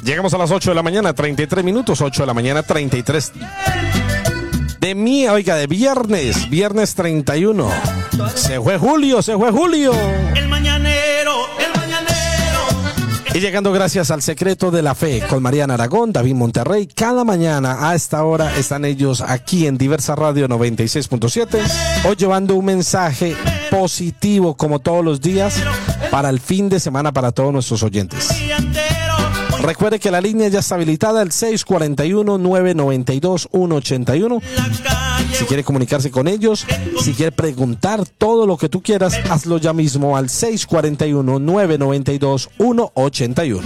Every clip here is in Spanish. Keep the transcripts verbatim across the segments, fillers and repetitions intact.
Llegamos a las ocho de la mañana, treinta y tres minutos, ocho de la mañana, treinta y tres. De mí, oiga, de viernes, viernes treinta y uno. Se fue Julio, se fue Julio. El mañanero, el mañanero. Y llegando gracias al Secreto de la Fe con Mariana Aragón, David Monterrey. Cada mañana a esta hora están ellos aquí en Diversa Radio noventa y seis punto siete. Hoy llevando un mensaje positivo como todos los días para el fin de semana para todos nuestros oyentes. Recuerde que la línea ya está habilitada, el seis cuatro uno, nueve nueve dos, uno ocho uno. Si quiere comunicarse con ellos, si quiere preguntar todo lo que tú quieras, hazlo ya mismo al seis cuatro uno, nueve nueve dos, uno ocho uno.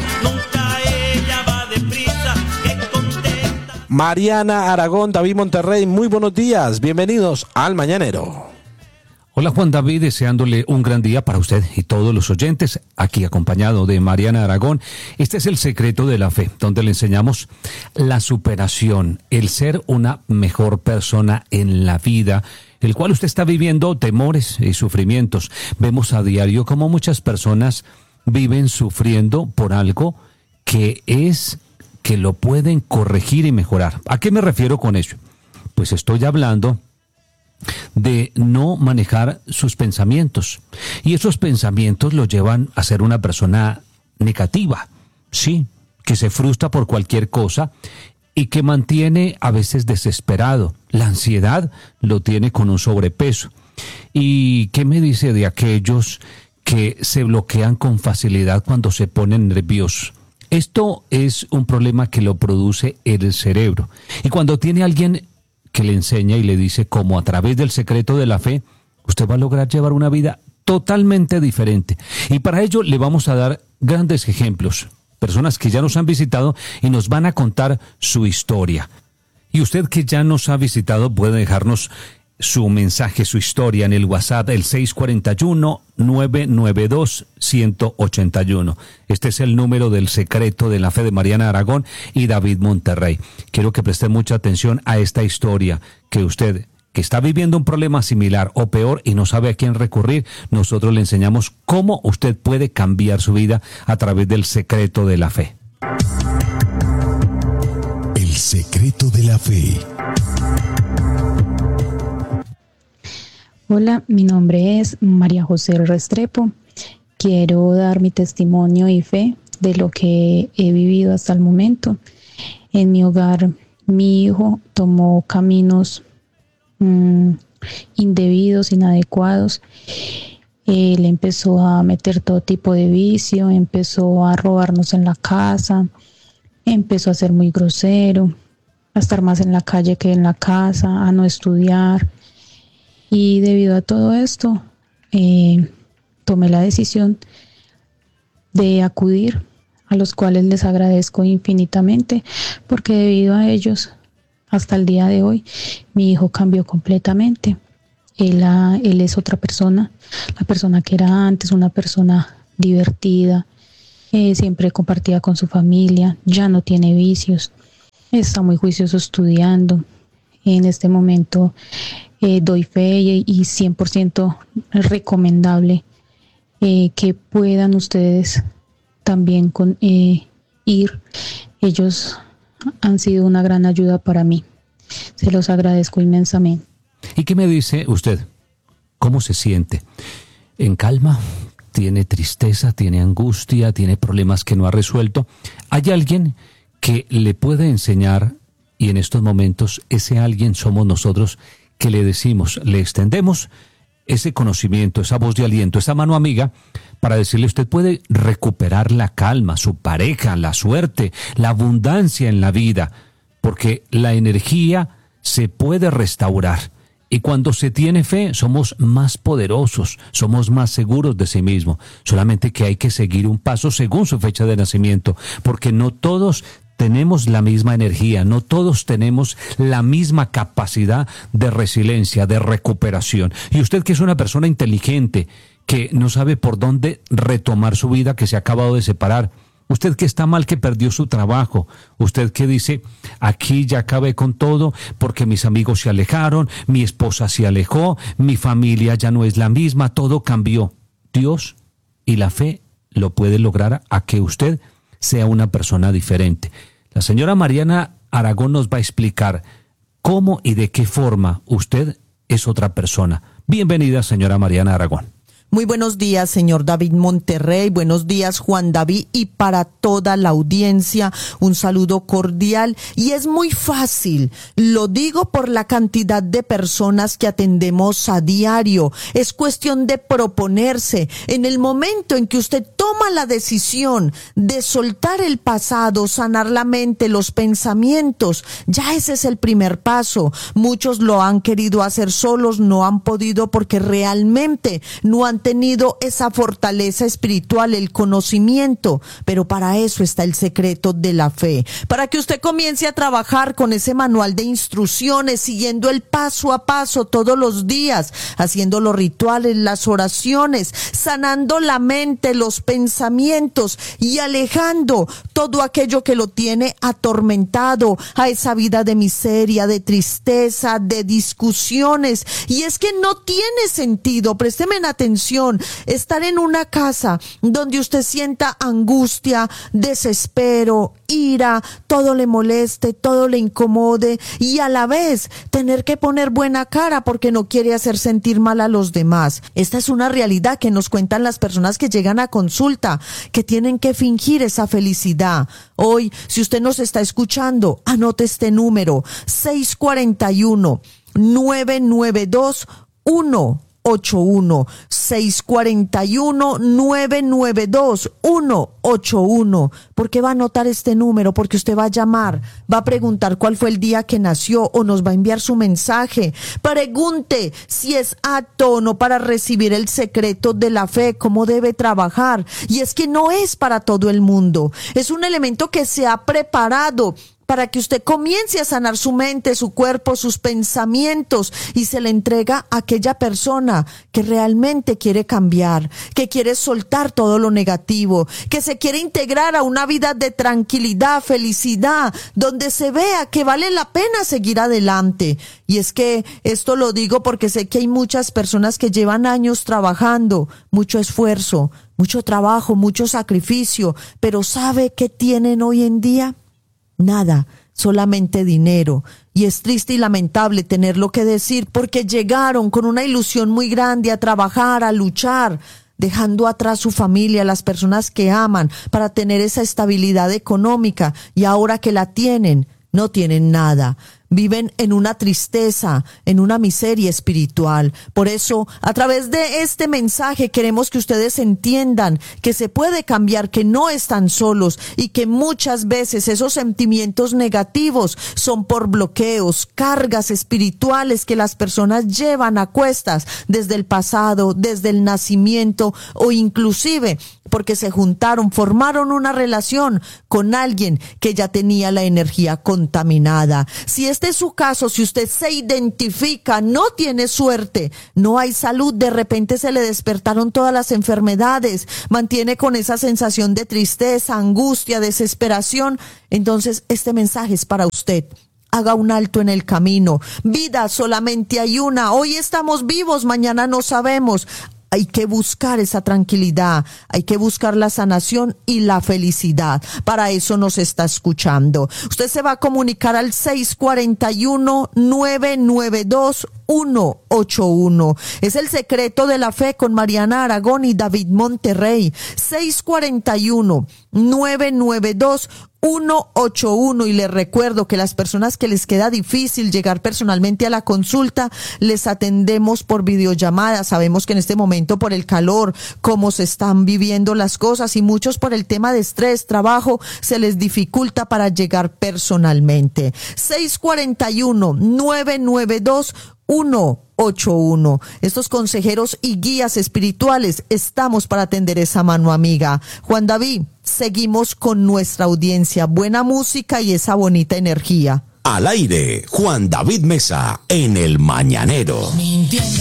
Mariana Aragón, David Monterrey, muy buenos días, bienvenidos al Mañanero. Hola Juan David, deseándole un gran día para usted y todos los oyentes, aquí acompañado de Mariana Aragón. Este es el Secreto de la Fe, donde le enseñamos la superación, el ser una mejor persona en la vida, el cual usted está viviendo temores y sufrimientos. Vemos a diario cómo muchas personas viven sufriendo por algo que es que lo pueden corregir y mejorar. ¿A qué me refiero con eso? Pues estoy hablando de no manejar sus pensamientos, y esos pensamientos lo llevan a ser una persona negativa, sí, que se frustra por cualquier cosa y que mantiene a veces desesperado. La ansiedad lo tiene con un sobrepeso. ¿Y qué me dice de aquellos que se bloquean con facilidad cuando se ponen nerviosos? Esto es un problema que lo produce el cerebro, y cuando tiene alguien que le enseña y le dice cómo a través del secreto de la fe usted va a lograr llevar una vida totalmente diferente. Y para ello le vamos a dar grandes ejemplos, personas que ya nos han visitado y nos van a contar su historia. Y usted que ya nos ha visitado puede dejarnos su mensaje, su historia en el WhatsApp, el seis cuatro uno, nueve nueve dos, uno ocho uno. Este es el número del Secreto de la Fe de Mariana Aragón y David Monterrey. Quiero que preste mucha atención a esta historia, que usted que está viviendo un problema similar o peor y no sabe a quién recurrir, nosotros le enseñamos cómo usted puede cambiar su vida a través del Secreto de la Fe. El Secreto de la Fe. Hola, mi nombre es María José Restrepo. Quiero dar mi testimonio y fe de lo que he vivido hasta el momento. En mi hogar, mi hijo tomó caminos mmm, indebidos, inadecuados. Él empezó a meter todo tipo de vicio, empezó a robarnos en la casa, empezó a ser muy grosero, a estar más en la calle que en la casa, a no estudiar. Y debido a todo esto, eh, tomé la decisión de acudir, a los cuales les agradezco infinitamente, porque debido a ellos, hasta el día de hoy, mi hijo cambió completamente. Él, ah, él es otra persona, la persona que era antes, una persona divertida, eh, siempre compartía con su familia, ya no tiene vicios, está muy juicioso estudiando. En este momento eh, doy fe y, y cien por ciento recomendable eh, que puedan ustedes también con, eh, ir. Ellos han sido una gran ayuda para mí. Se los agradezco inmensamente. ¿Y qué me dice usted? ¿Cómo se siente? ¿En calma? ¿Tiene tristeza? ¿Tiene angustia? ¿Tiene problemas que no ha resuelto? ¿Hay alguien que le puede enseñar? Y en estos momentos ese alguien somos nosotros, que le decimos, le extendemos ese conocimiento, esa voz de aliento, esa mano amiga, para decirle: usted puede recuperar la calma, su pareja, la suerte, la abundancia en la vida, porque la energía se puede restaurar. Y cuando se tiene fe, somos más poderosos, somos más seguros de sí mismo. Solamente que hay que seguir un paso según su fecha de nacimiento, porque no todos tenemos la misma energía, no todos tenemos la misma capacidad de resiliencia, de recuperación. Y usted, que es una persona inteligente, que no sabe por dónde retomar su vida, que se ha acabado de separar, usted que está mal, que perdió su trabajo, usted que dice: aquí ya acabé con todo porque mis amigos se alejaron, mi esposa se alejó, mi familia ya no es la misma, todo cambió. Dios y la fe lo puede lograr a que usted sea una persona diferente. La señora Mariana Aragón nos va a explicar cómo y de qué forma usted es otra persona. Bienvenida, señora Mariana Aragón. Muy buenos días, señor David Monterrey. Buenos días, Juan David, y para toda la audiencia, un saludo cordial. Y es muy fácil, lo digo por la cantidad de personas que atendemos a diario. Es cuestión de proponerse. En el momento en que usted toma la decisión de soltar el pasado, sanar la mente, los pensamientos, ya ese es el primer paso. Muchos lo han querido hacer solos, no han podido porque realmente no han tenido esa fortaleza espiritual, el conocimiento, pero para eso está el secreto de la fe, para que usted comience a trabajar con ese manual de instrucciones, siguiendo el paso a paso todos los días, haciendo los rituales, las oraciones, sanando la mente, los pensamientos y alejando todo aquello que lo tiene atormentado a esa vida de miseria, de tristeza, de discusiones. Y es que no tiene sentido, présteme atención, estar en una casa donde usted sienta angustia, desespero, ira, todo le moleste, todo le incomode y a la vez tener que poner buena cara porque no quiere hacer sentir mal a los demás. Esta es una realidad que nos cuentan las personas que llegan a consulta, que tienen que fingir esa felicidad. Hoy, si usted nos está escuchando, anote este número: seis cuatro uno, nueve nueve dos, uno ocho uno, seis cuatro uno, nueve nueve dos, uno ocho uno. ¿Por qué va a anotar este número? Porque usted va a llamar, va a preguntar cuál fue el día que nació o nos va a enviar su mensaje. Pregunte si es apto o no para recibir el secreto de la fe, cómo debe trabajar. Y es que no es para todo el mundo, es un elemento que se ha preparado para que usted comience a sanar su mente, su cuerpo, sus pensamientos y se le entrega a aquella persona que realmente quiere cambiar, que quiere soltar todo lo negativo, que se quiere integrar a una vida de tranquilidad, felicidad, donde se vea que vale la pena seguir adelante. Y es que esto lo digo porque sé que hay muchas personas que llevan años trabajando, mucho esfuerzo, mucho trabajo, mucho sacrificio, pero ¿sabe qué tienen hoy en día? Nada, solamente dinero. Y es triste y lamentable tenerlo que decir porque llegaron con una ilusión muy grande a trabajar, a luchar, dejando atrás su familia, las personas que aman, para tener esa estabilidad económica, y ahora que la tienen, no tienen nada. Viven en una tristeza, en una miseria espiritual. Por eso, a través de este mensaje queremos que ustedes entiendan que se puede cambiar, que no están solos y que muchas veces esos sentimientos negativos son por bloqueos, cargas espirituales que las personas llevan a cuestas desde el pasado, desde el nacimiento o inclusive porque se juntaron, formaron una relación con alguien que ya tenía la energía contaminada. Si este es su caso, si usted se identifica, no tiene suerte, no hay salud, de repente se le despertaron todas las enfermedades, mantiene con esa sensación de tristeza, angustia, desesperación, entonces este mensaje es para usted. Haga un alto en el camino. Vida solamente hay una. Hoy estamos vivos, mañana no sabemos. Hay que buscar esa tranquilidad, hay que buscar la sanación y la felicidad. Para eso nos está escuchando. Usted se va a comunicar al seis cuatro uno, nueve nueve dos, uno ocho uno. Es el secreto de la fe con Mariana Aragón y David Monterrey. seis cuatro uno, nueve nueve dos, uno ocho uno. Y les recuerdo que las personas que les queda difícil llegar personalmente a la consulta, les atendemos por videollamada. Sabemos que en este momento por el calor, cómo se están viviendo las cosas y muchos por el tema de estrés, trabajo, se les dificulta para llegar personalmente. seis cuatro uno, nueve nueve dos, uno ocho uno. Estos consejeros y guías espirituales estamos para atender esa mano amiga. Juan David, seguimos con nuestra audiencia. Buena música y esa bonita energía. Al aire, Juan David Mesa en El Mañanero. Mintiendo,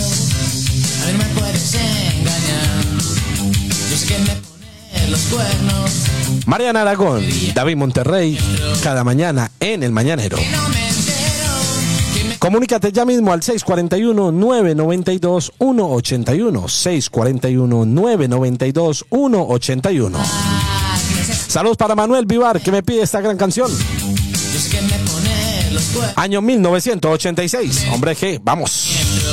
a ver me puedes engañar. Yo sé que me pones los cuernos. Mariana Aragón, David Monterrey, cada mañana en El Mañanero. No me entero. Que me... Comunícate ya mismo al seis cuatro uno, nueve nueve dos, uno ocho uno, seis cuatro uno, nueve nueve dos, uno ocho uno. Saludos para Manuel Vivar, que me pide esta gran canción. Yo sé que me pone los cuernos. Año mil novecientos ochenta y seis. Hombre G, vamos.